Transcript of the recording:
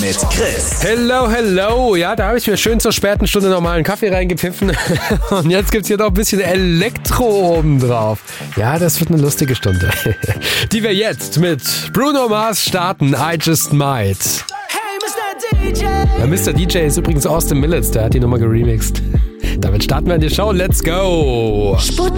mit Chris. Hello. Ja, da habe ich mir schön zur späten Stunde nochmal einen Kaffee reingepfiffen. Und jetzt gibt's hier noch ein bisschen Elektro oben drauf. Ja, das wird eine lustige Stunde. Die wir jetzt mit Bruno Mars starten. I Just Might. Hey, Mr. DJ. Ja, Mr. DJ ist übrigens Austin Millets. Der hat die Nummer geremixed. Damit starten wir in die Show. Let's go.